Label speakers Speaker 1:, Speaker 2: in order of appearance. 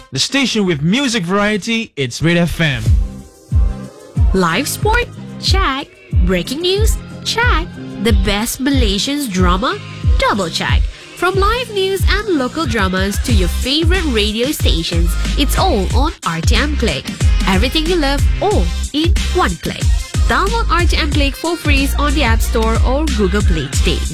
Speaker 1: The station with music variety, it's Red FM.
Speaker 2: Live sport? Check. Breaking news? Check. The best Malaysian drama? Double check. From live news and local dramas to your favorite radio stations, it's all on RTM Click. Everything you love, all in one click. Download RTM Click for free on the App Store or Google Play today.